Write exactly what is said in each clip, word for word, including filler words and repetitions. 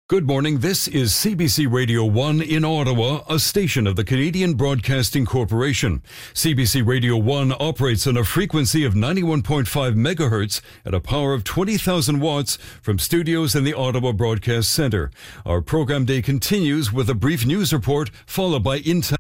Good morning. This is C B C Radio one in Ottawa, a station of the Canadian Broadcasting Corporation. C B C Radio one operates on a frequency of ninety-one point five megahertz at a power of twenty thousand watts from studios in the Ottawa Broadcast Centre. Our program day continues with a brief news report followed by Intel.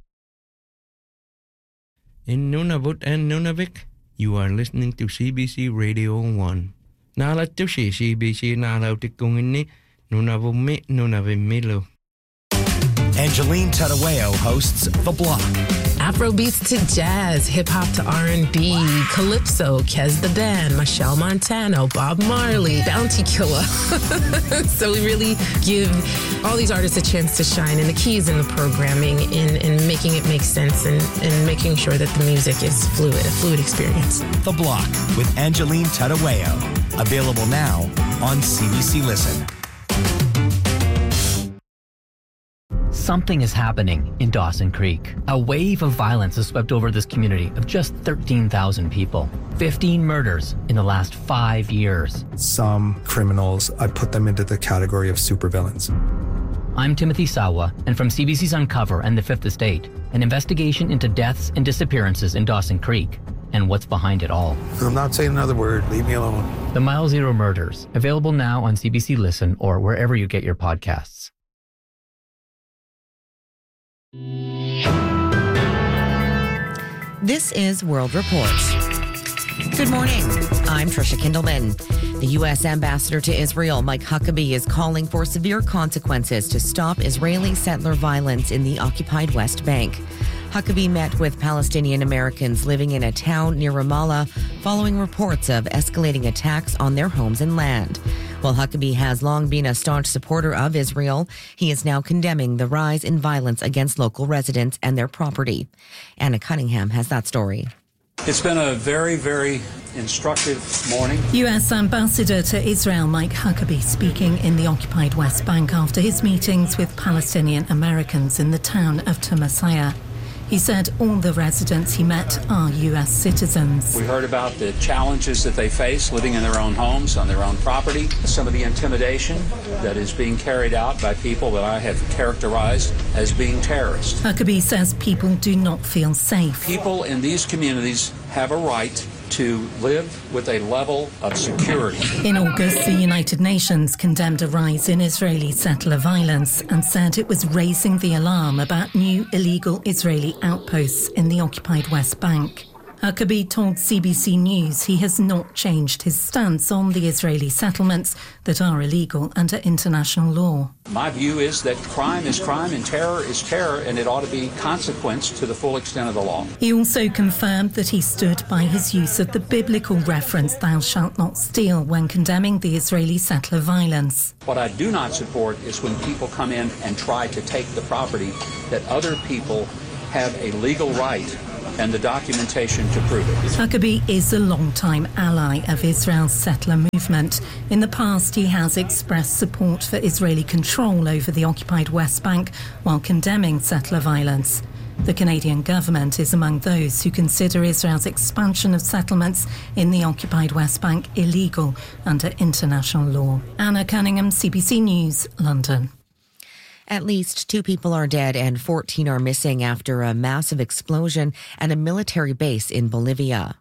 In Nunavut and Nunavik, you are listening to C B C Radio one. Nalat to si C B C nalaw tikungin ni Nunavumi Nunavimilo. Angeline Tadaweo hosts The Block. Afrobeats to jazz, hip-hop to R and B, Calypso, Kez the Band, Michelle Montano, Bob Marley, Bounty Killer. So we really give all these artists a chance to shine, and the key is in the programming, in, in making it make sense, and, and making sure that the music is fluid, a fluid experience. The Block with Angeline Tadaweo. Available now on C B C Listen. Something is happening in Dawson Creek. A wave of violence has swept over this community of just thirteen thousand people. fifteen murders in the last five years. Some criminals, I put them into the category of supervillains. I'm Timothy Sawa, and from C B C's Uncover and The Fifth Estate, an investigation into deaths and disappearances in Dawson Creek and what's behind it all. I'm not saying another word. Leave me alone. The Mile Zero Murders, available now on C B C Listen or wherever you get your podcasts. This is World Report. Good morning. I'm Trisha Kindleman. The U S ambassador to Israel, Mike Huckabee, is calling for severe consequences to stop Israeli settler violence in the occupied West Bank. Huckabee met with Palestinian Americans living in a town near Ramallah following reports of escalating attacks on their homes and land. While Huckabee has long been a staunch supporter of Israel, he is now condemning the rise in violence against local residents and their property. Anna Cunningham has that story. It's been a very, very instructive morning. U S Ambassador to Israel Mike Huckabee speaking in the occupied West Bank after his meetings with Palestinian Americans in the town of Tumasaya. He said all the residents he met are U S citizens. We heard about the challenges that they face living in their own homes, on their own property, some of the intimidation that is being carried out by people that I have characterized as being terrorists. Huckabee says people do not feel safe. People in these communities have a right to live with a level of security. In August, the United Nations condemned a rise in Israeli settler violence and said it was raising the alarm about new illegal Israeli outposts in the occupied West Bank. Huckabee told C B C News he has not changed his stance on the Israeli settlements that are illegal under international law. My view is that crime is crime and terror is terror, and it ought to be consequence to the full extent of the law. He also confirmed that he stood by his use of the biblical reference, "Thou shalt not steal," when condemning the Israeli settler violence. What I do not support is when people come in and try to take the property that other people have a legal right and the documentation to prove it. Huckabee is a long-time ally of Israel's settler movement. In the past, he has expressed support for Israeli control over the occupied West Bank while condemning settler violence. The Canadian government is among those who consider Israel's expansion of settlements in the occupied West Bank illegal under international law. Anna Cunningham, C B C News, London. At least two people are dead and fourteen are missing after a massive explosion at a military base in Bolivia.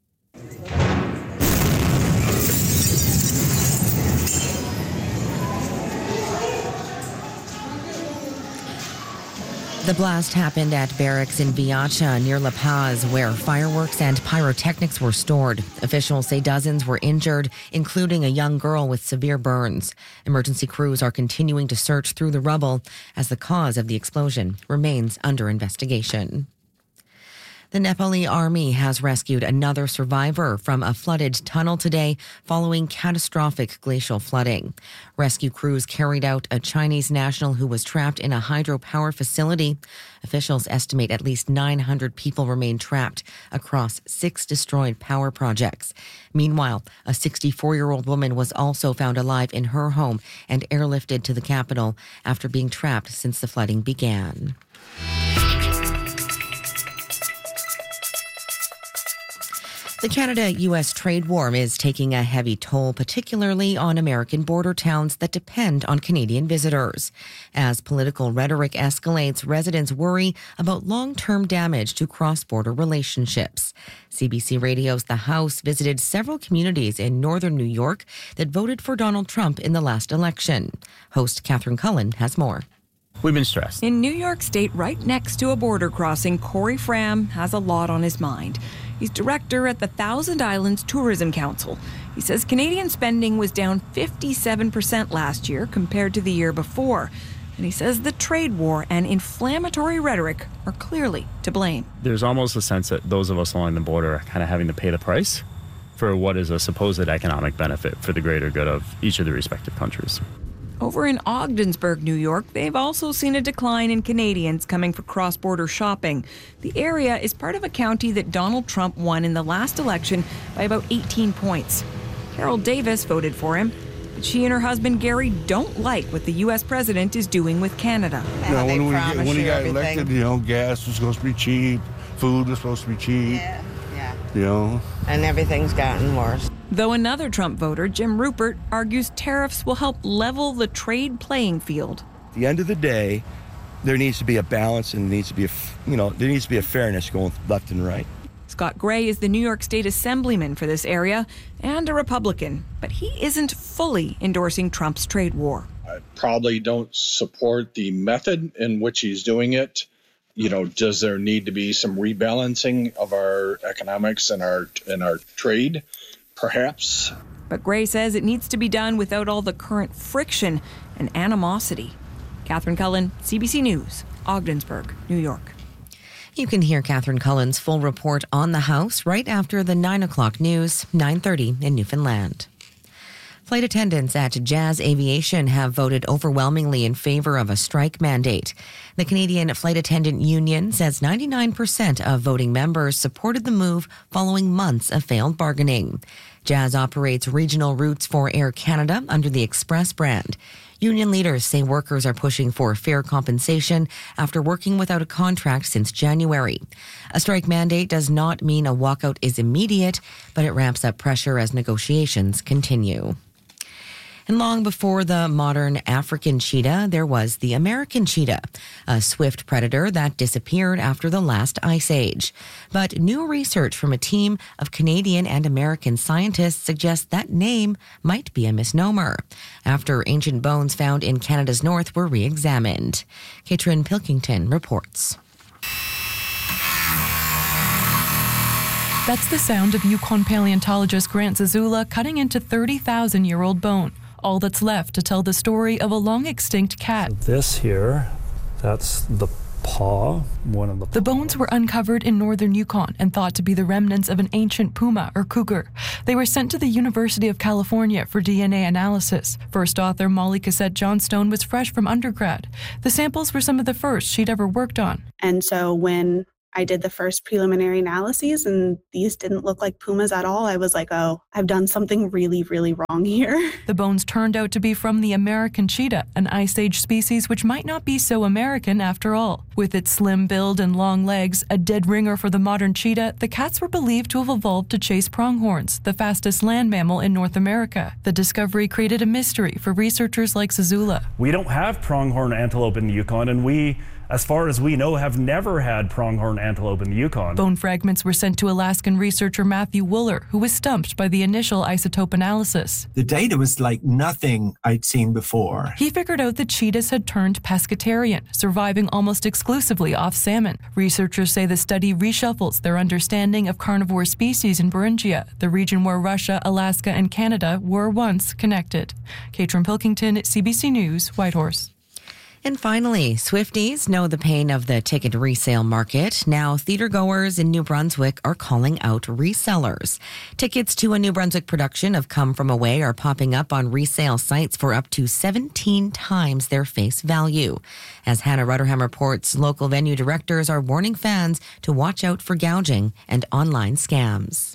The blast happened at barracks in Viacha near La Paz, where fireworks and pyrotechnics were stored. Officials say dozens were injured, including a young girl with severe burns. Emergency crews are continuing to search through the rubble as the cause of the explosion remains under investigation. The Nepali army has rescued another survivor from a flooded tunnel today following catastrophic glacial flooding. Rescue crews carried out a Chinese national who was trapped in a hydropower facility. Officials estimate at least nine hundred people remain trapped across six destroyed power projects. Meanwhile, a sixty-four-year-old woman was also found alive in her home and airlifted to the capital after being trapped since the flooding began. The Canada-U S trade war is taking a heavy toll, particularly on American border towns that depend on Canadian visitors. As political rhetoric escalates, residents worry about long-term damage to cross-border relationships. C B C Radio's The House visited several communities in northern New York that voted for Donald Trump in the last election. Host Catherine Cullen has more. We've been stressed. In New York State, right next to a border crossing, Corey Fram has a lot on his mind. He's director at the Thousand Islands Tourism Council. He says Canadian spending was down fifty-seven percent last year compared to the year before. And he says the trade war and inflammatory rhetoric are clearly to blame. There's almost a sense that those of us along the border are kind of having to pay the price for what is a supposed economic benefit for the greater good of each of the respective countries. Over in Ogdensburg, New York, they've also seen a decline in Canadians coming for cross-border shopping. The area is part of a county that Donald Trump won in the last election by about eighteen points. Carol Davis voted for him, but she and her husband Gary don't like what the U S president is doing with Canada. You know, when, we get, when he got everything. elected, you know, gas was supposed to be cheap, food was supposed to be cheap. Yeah, yeah. You know. And everything's gotten worse. Though another Trump voter, Jim Rupert, argues tariffs will help level the trade playing field. At the end of the day, there needs to be a balance and there needs to be a, you know, there needs to be a fairness going left and right. Scott Gray is the New York State Assemblyman for this area and a Republican, but he isn't fully endorsing Trump's trade war. I probably don't support the method in which he's doing it. You know, does there need to be some rebalancing of our economics and our and our trade? Perhaps. But Gray says it needs to be done without all the current friction and animosity. Catherine Cullen, C B C News, Ogdensburg, New York. You can hear Catherine Cullen's full report on the House right after the nine o'clock news, nine thirty in Newfoundland. Flight attendants at Jazz Aviation have voted overwhelmingly in favor of a strike mandate. The Canadian Flight Attendant Union says ninety-nine percent of voting members supported the move following months of failed bargaining. Jazz operates regional routes for Air Canada under the Express brand. Union leaders say workers are pushing for fair compensation after working without a contract since January. A strike mandate does not mean a walkout is immediate, but it ramps up pressure as negotiations continue. And long before the modern African cheetah, there was the American cheetah, a swift predator that disappeared after the last ice age. But new research from a team of Canadian and American scientists suggests that name might be a misnomer, after ancient bones found in Canada's north were re-examined. Katrin Pilkington reports. That's the sound of Yukon paleontologist Grant Zazula cutting into thirty thousand year old bone. All that's left to tell the story of a long-extinct cat. So this here, that's the paw, one of the The bones were uncovered in northern Yukon and thought to be the remnants of an ancient puma or cougar. They were sent to the University of California for D N A analysis. First author Molly Cassette Johnstone was fresh from undergrad. The samples were some of the first she'd ever worked on. And so when I did the first preliminary analyses and these didn't look like pumas at all, I was like, oh, I've done something really, really wrong here. The bones turned out to be from the American cheetah, an Ice Age species which might not be so American after all. With its slim build and long legs, a dead ringer for the modern cheetah, the cats were believed to have evolved to chase pronghorns, the fastest land mammal in North America. The discovery created a mystery for researchers like Zazula. We don't have pronghorn antelope in the Yukon, and we, as far as we know, have never had pronghorn antelope in the Yukon. Bone fragments were sent to Alaskan researcher Matthew Wooler, who was stumped by the initial isotope analysis. The data was like nothing I'd seen before. He figured out that cheetahs had turned pescatarian, surviving almost exclusively off salmon. Researchers say the study reshuffles their understanding of carnivore species in Beringia, the region where Russia, Alaska, and Canada were once connected. Katrin Pilkington, C B C News, Whitehorse. And finally, Swifties know the pain of the ticket resale market. Now, theatergoers in New Brunswick are calling out resellers. Tickets to a New Brunswick production of Come From Away are popping up on resale sites for up to seventeen times their face value. As Hannah Rutterham reports, local venue directors are warning fans to watch out for gouging and online scams.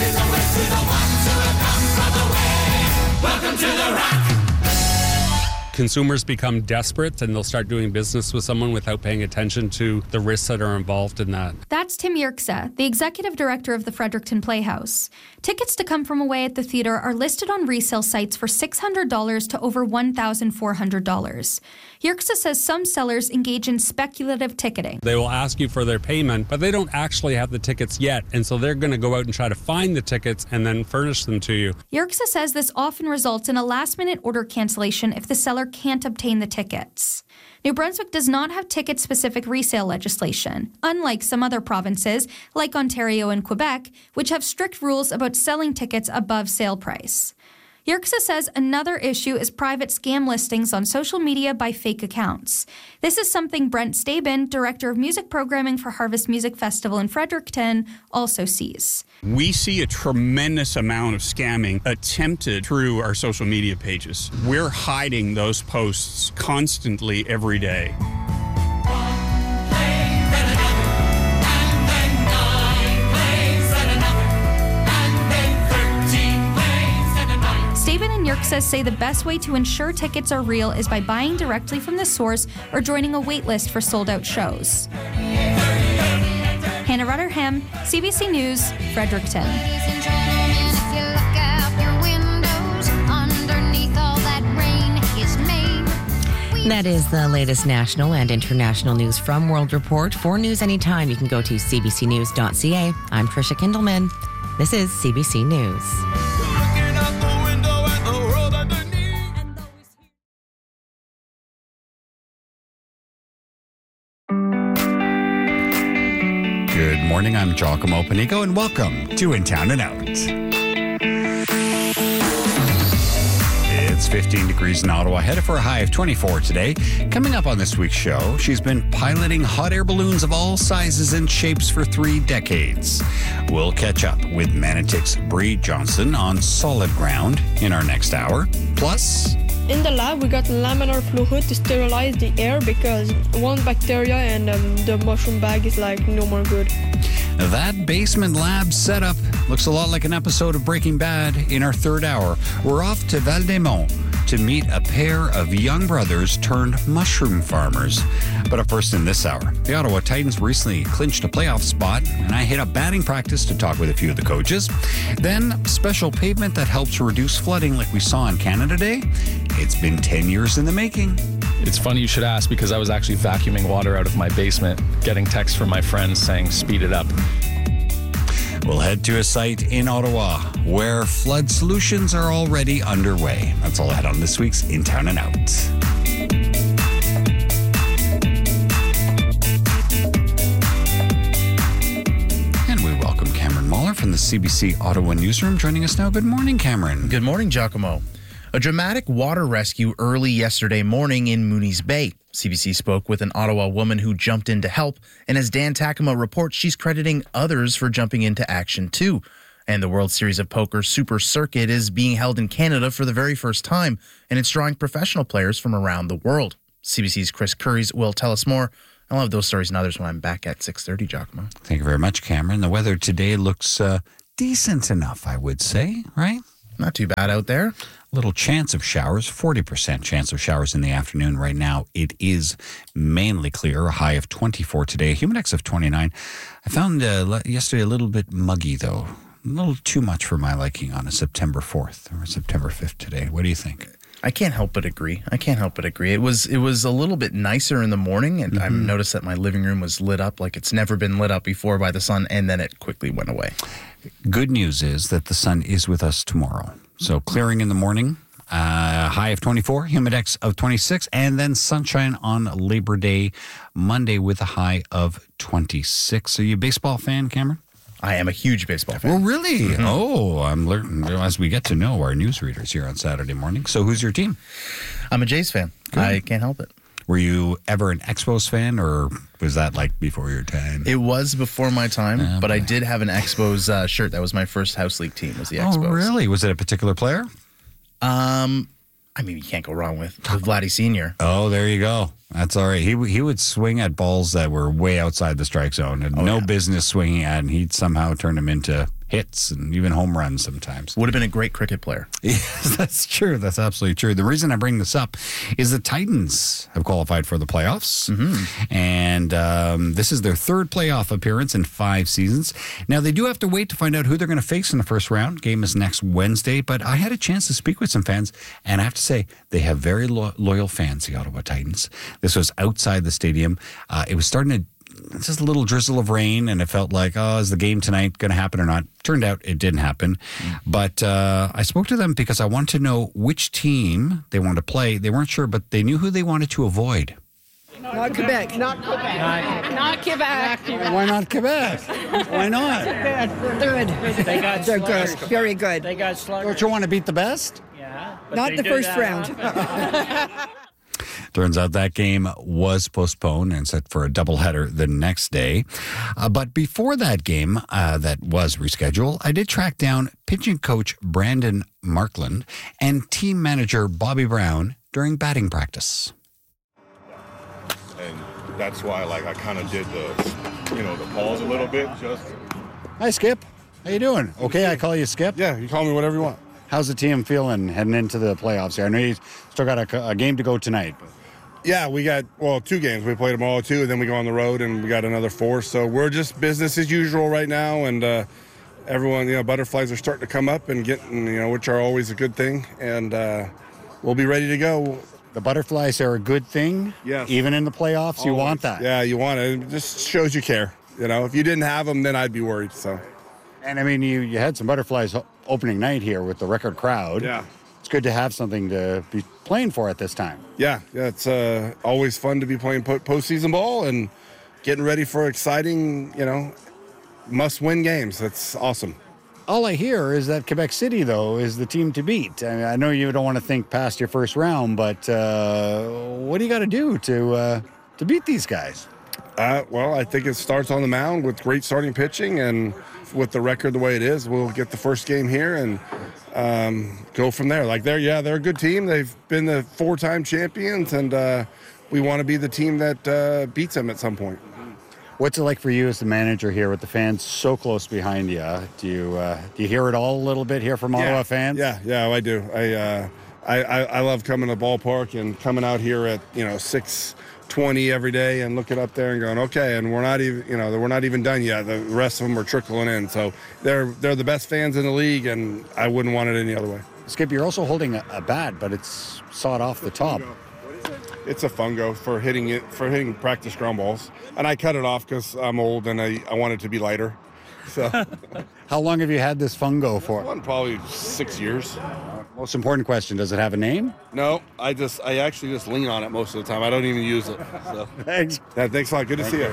Welcome to the Rock! consumers become desperate and they'll start doing business with someone without paying attention to the risks that are involved in that. That's Tim Yerxa, the executive director of the Fredericton Playhouse. Tickets to Come From Away at the theater are listed on resale sites for six hundred dollars to over one thousand four hundred dollars. Yerxa says some sellers engage in speculative ticketing. They will ask you for their payment, but they don't actually have the tickets yet, and so they're going to go out and try to find the tickets and then furnish them to you. Yerxa says this often results in a last-minute order cancellation if the seller can't obtain the tickets. New Brunswick does not have ticket-specific resale legislation, unlike some other provinces, like Ontario and Quebec, which have strict rules about selling tickets above sale price. Yerxa says another issue is private scam listings on social media by fake accounts. This is something Brent Stabin, Director of Music Programming for Harvest Music Festival in Fredericton, also sees. We see a tremendous amount of scamming attempted through our social media pages. We're hiding those posts constantly every day. Stabin and Yerxa say the best way to ensure tickets are real is by buying directly from the source or joining a wait list for sold-out shows. Hannah Rutherham, C B C News, Fredericton. That is the latest national and international news from World Report. For news anytime, you can go to c b c news dot c a. I'm Tricia Kindleman. This is C B C News. Good morning, I'm Giacomo Panico, and welcome to In Town and Out. It's fifteen degrees in Ottawa, headed for a high of twenty-four today. Coming up on this week's show, she's been piloting hot air balloons of all sizes and shapes for three decades. We'll catch up with Manotick's Bree Johnson on solid ground in our next hour. Plus, in the lab, we got laminar flow hood to sterilize the air because one bacteria and um, the mushroom bag is like no more good. That basement lab setup looks a lot like an episode of Breaking Bad. In our third hour, we're off to Val-des-Monts to meet a pair of young brothers turned mushroom farmers. But up first in this hour, the Ottawa Titans recently clinched a playoff spot, and I hit up batting practice to talk with a few of the coaches. Then, special pavement that helps reduce flooding like we saw on Canada Day. It's been ten years in the making. It's funny you should ask because I was actually vacuuming water out of my basement, getting texts from my friends saying, speed it up. We'll head to a site in Ottawa where flood solutions are already underway. That's all I had on this week's In Town and Out. And we welcome Cameron Mahler from the C B C Ottawa Newsroom joining us now. Good morning, Cameron. Good morning, Giacomo. A dramatic water rescue early yesterday morning in Mooney's Bay. C B C spoke with an Ottawa woman who jumped in to help, and as Dan Takema reports, she's crediting others for jumping into action too. And the World Series of Poker Super Circuit is being held in Canada for the very first time, and it's drawing professional players from around the world. C B C's Chris Curries will tell us more. I'll have those stories and others when I'm back at six thirty, Giacomo. Thank you very much, Cameron. The weather today looks uh, decent enough, I would say, right? Not too bad out there. Little chance of showers, forty percent chance of showers in the afternoon. Right now, it is mainly clear, a high of twenty-four today, a humidex of twenty-nine. I found uh, yesterday a little bit muggy, though. A little too much for my liking on a September fourth or September fifth today. What do you think? I can't help but agree. I can't help but agree. It was it was a little bit nicer in the morning, and mm-hmm. I noticed that my living room was lit up like it's never been lit up before by the sun, and then it quickly went away. Good news is that the sun is with us tomorrow. So clearing in the morning, uh, high of twenty-four, humidex of twenty-six, and then sunshine on Labor Day, Monday with a high of twenty-six. Are you a baseball fan, Cameron? I am a huge baseball fan. Oh, really? Mm-hmm. Oh, I'm learning as we get to know our newsreaders here on Saturday morning. So who's your team? I'm a Jays fan. Good. I can't help it. Were you ever an Expos fan, or was that like before your time? It was before my time, oh, but boy. I did have an Expos uh, shirt. That was my first house league team, was the Expos. Oh, really? Was it a particular player? Um, I mean, you can't go wrong with, with Vladdy Senior Oh, there you go. That's all right. He he would swing at balls that were way outside the strike zone and oh, no yeah. business swinging at, and he'd somehow turn them into hits and even home runs sometimes. Would have been a great cricket player. Yes, that's true. That's absolutely true. The reason I bring this up is the Titans have qualified for the playoffs. Mm-hmm. And um, this is their third playoff appearance in five seasons. Now, they do have to wait to find out who they're going to face in the first round. Game is next Wednesday. But I had a chance to speak with some fans, and I have to say, they have very lo- loyal fans, the Ottawa Titans. This was outside the stadium. Uh, it was starting to just a little drizzle of rain, and it felt like, oh, is the game tonight going to happen or not? Turned out it didn't happen. Mm. But uh, I spoke to them because I wanted to know which team they wanted to play. They weren't sure, but they knew who they wanted to avoid. Not Quebec. Not Quebec. Not Quebec. Why not Quebec? Why not? They're good. They got They're sluggers. good. Very good. They got sluggers. Don't you want to beat the best? Yeah. Not the first round. Turns out that game was postponed and set for a doubleheader the next day. Uh, but before that game uh, that was rescheduled, I did track down pitching coach Brandon Markland and team manager Bobby Brown during batting practice. And that's why, like, I kind of did the, you know, the pause a little bit. Just. Hi, Skip. How you doing? Okay, I call you Skip? Yeah, you call me whatever you want. How's the team feeling heading into the playoffs here? I know you still got a, a game to go tonight. But. Yeah, we got, well, two games. We played them all two, and then we go on the road, and we got another four. So we're just business as usual right now, and uh, everyone, you know, butterflies are starting to come up and getting, you know, which are always a good thing, and uh, we'll be ready to go. The butterflies are a good thing? Yes. Even in the playoffs, always. You want that? Yeah, you want it. It just shows you care. You know, if you didn't have them, then I'd be worried, so. And, I mean, you, you had some butterflies opening night here with the record crowd. Yeah. It's good to have something to be playing for at this time. Yeah, yeah, it's uh, always fun to be playing po- postseason ball and getting ready for exciting, you know, must-win games. That's awesome. All I hear is that Quebec City, though, is the team to beat. I mean, I know you don't want to think past your first round, but uh, what do you got to do to uh, to beat these guys? Uh, well, I think it starts on the mound with great starting pitching, and with the record the way it is, we'll get the first game here and um, go from there. Like they're, yeah, they're a good team. They've been the four-time champions, and uh, we want to be the team that uh, beats them at some point. What's it like for you as the manager here with the fans so close behind you? Do you uh, do you hear it all a little bit here from Ottawa yeah, fans? Yeah, yeah, I do. I, uh, I, I I love coming to the ballpark and coming out here at you know six twenty every day and looking up there and going, okay, and we're not even you know we're not even done yet. The rest of them are trickling in, so they're they're the best fans in the league, and I wouldn't want it any other way. Skip, you're also holding a, a bat, but it's sawed off the top. It's a fungo for hitting it for hitting practice ground balls, and I cut it off because I'm old and I, I want it to be lighter. So, how long have you had this fungo for? One, probably six years. Most important question: does it have a name? No, I just I actually just lean on it most of the time. I don't even use it. So. Thanks. Yeah, thanks a lot. Good to Thank see you. you.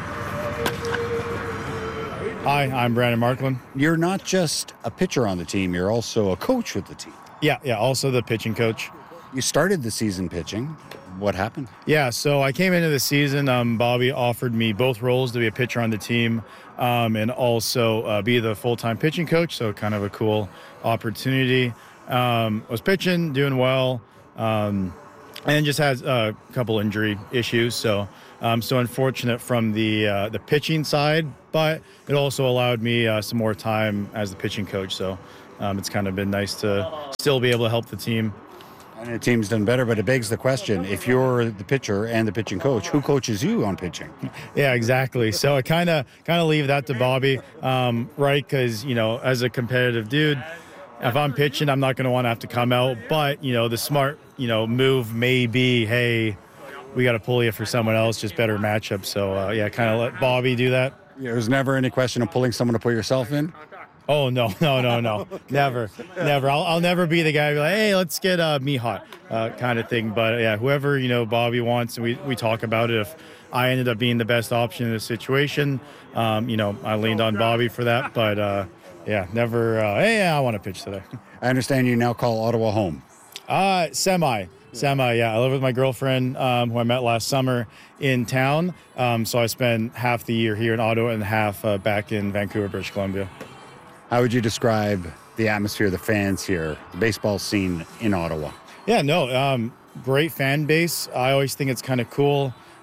Hi, I'm Brandon Markland. You're not just a pitcher on the team; you're also a coach with the team. Yeah, yeah. Also the pitching coach. You started the season pitching. What happened? Yeah, so I came into the season. Um, Bobby offered me both roles to be a pitcher on the team um, and also uh, be the full-time pitching coach. So kind of a cool opportunity. Um, I was pitching, doing well, um, and just had a couple injury issues. So I'm so unfortunate from the uh, the pitching side, but it also allowed me uh, some more time as the pitching coach. So um, it's kind of been nice to still be able to help the team. And the team's done better, but it begs the question, if you're the pitcher and the pitching coach, who coaches you on pitching? Yeah, exactly. So I kind of kind of leave that to Bobby, um, right? Because, you know, as a competitive dude, if I'm pitching, I'm not going to want to have to come out. But, you know, the smart, you know, move may be, hey, we got to pull you for someone else, just better matchup. So, uh, yeah, kind of let Bobby do that. Yeah, there's never any question of pulling someone to put yourself in? Oh, no, no, no, no. Never, never. I'll, I'll never be the guy who be like, hey, let's get uh, me hot uh, kind of thing. But, yeah, whoever, you know, Bobby wants, and we, we talk about it. If I ended up being the best option in the situation, um, you know, I leaned on Bobby for that. But, uh, yeah, never, uh, hey, yeah, I want to pitch today. I understand you now call Ottawa home. Uh, semi. Semi, yeah. I live with my girlfriend, um, who I met last summer in town. Um, so I spent half the year here in Ottawa and half uh, back in Vancouver, British Columbia. How would you describe the atmosphere, the fans here, the baseball scene in Ottawa? Yeah, no, um, great fan base. I always think it's kind of cool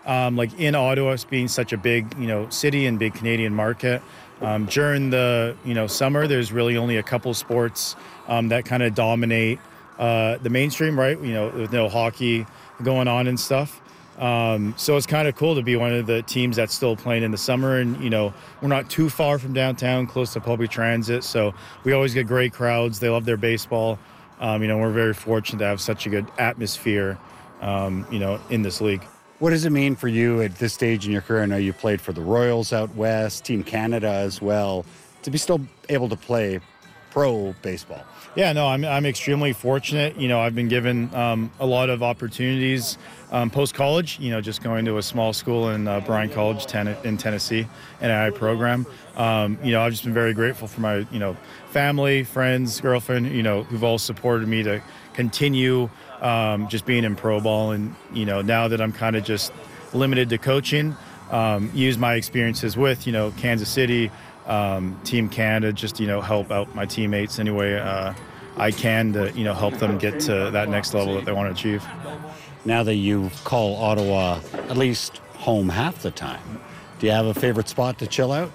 um, like in Ottawa, being such a big, you know, city and big Canadian market, um, during the, you know, summer, there's really only a couple sports um, that kind of dominate uh, the mainstream, right? You know, with no hockey going on and stuff. Um, so it's kind of cool to be one of the teams that's still playing in the summer. And, you know, we're not too far from downtown, close to public transit. So we always get great crowds. They love their baseball. Um, you know, we're very fortunate to have such a good atmosphere, um, you know, in this league. What does it mean for you at this stage in your career? I know you played for the Royals out west, Team Canada as well, to be still able to play pro baseball. Yeah, no, I'm I'm extremely fortunate. You know, I've been given um, a lot of opportunities um, post-college, you know, just going to a small school in uh, Bryan College ten- in Tennessee, an A I program. Um, you know, I've just been very grateful for my, you know, family, friends, girlfriend, you know, who've all supported me to continue um, just being in pro ball. And, you know, now that I'm kind of just limited to coaching, um, use my experiences with, you know, Kansas City, Um, Team Canada, just, you know, help out my teammates any way uh, I can to, you know, help them get to that next level that they want to achieve. Now that you call Ottawa at least home half the time, do you have a favorite spot to chill out?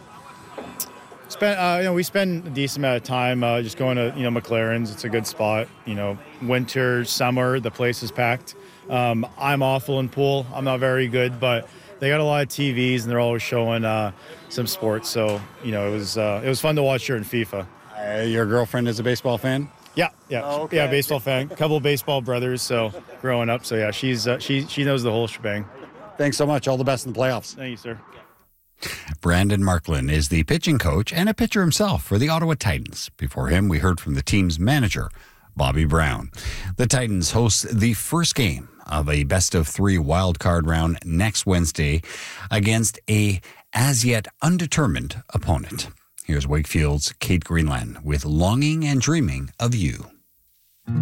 Spend, uh, you know, we spend a decent amount of time uh, just going to, you know, McLaren's. It's a good spot. You know, winter, summer, the place is packed. Um, I'm awful in pool. I'm not very good, but they got a lot of T Vs and they're always showing uh, some sports. So, you know, it was uh, it was fun to watch during FIFA. Uh, your girlfriend is a baseball fan? Yeah, yeah, oh, okay. yeah, baseball fan. A couple of baseball brothers, so growing up. So yeah, she's uh, she she knows the whole shebang. Thanks so much. All the best in the playoffs. Thank you, sir. Brandon Marklin is the pitching coach and a pitcher himself for the Ottawa Titans. Before him, we heard from the team's manager, Bobby Brown. The Titans host the first game of a best-of-three wildcard round next Wednesday against a as-yet undetermined opponent. Here's Wakefield's Kate Greenland with Longing and Dreaming of You.